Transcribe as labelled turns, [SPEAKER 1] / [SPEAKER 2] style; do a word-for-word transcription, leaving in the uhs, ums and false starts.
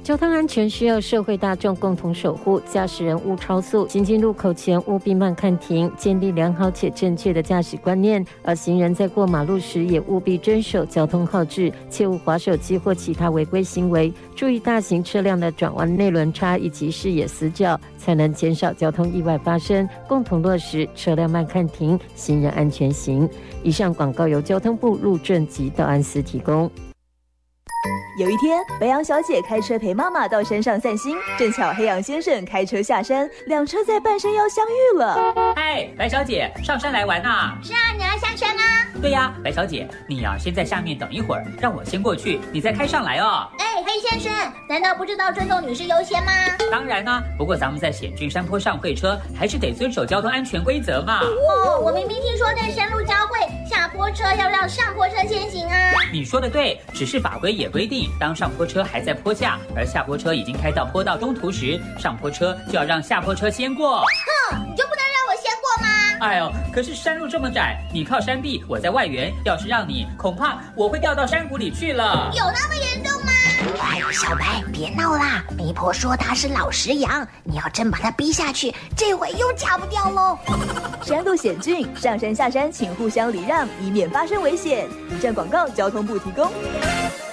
[SPEAKER 1] 交通安全需要社会大众共同守护，驾驶人勿超速，行进路口前务必慢看停，建立良好且正确的驾驶观念。而行人在过马路时也务必遵守交通号志，切勿滑手机或其他违规行为，注意大型车辆的转弯内轮差以及视野死角，才能减少交通意外发生，共同落实车辆慢看停，行人安全行。以上广告由交通部路政及道安司提供。
[SPEAKER 2] 有一天，白羊小姐开车陪妈妈到山上散心，正巧黑羊先生开车下山，两车在半山腰相遇了。
[SPEAKER 3] 嗨，白小姐，上山来玩啊？
[SPEAKER 4] 是啊，你要下山吗？
[SPEAKER 3] 对呀，白小姐，你啊先在下面等一会儿，让我先过去，你再开上来哦。
[SPEAKER 4] 哎，黑先生，难道不知道尊重女士优先吗？
[SPEAKER 3] 当然啦、啊，不过咱们在险峻山坡上会车，还是得遵守交通安全规则嘛。
[SPEAKER 4] 哦，我明明听说在山路交汇，下坡车要让上坡车先行啊。
[SPEAKER 3] 你说的对，只是法规也规定，当上坡车还在坡下，而下坡车已经开到坡道中途时，上坡车就要让下坡车先过。
[SPEAKER 4] 哼，你就不能让我先过吗？
[SPEAKER 3] 哎呦，可是山路这么窄，你靠山壁，我在外缘，要是让你，恐怕我会掉到山谷里去了。
[SPEAKER 4] 有那么严重吗？
[SPEAKER 5] 哎，小白，别闹啦！媒婆说他是老实羊，你要真把他逼下去，这回又嫁不掉喽。
[SPEAKER 2] 山路险峻，上山下山请互相礼让，以免发生危险。以上广告，交通部提供。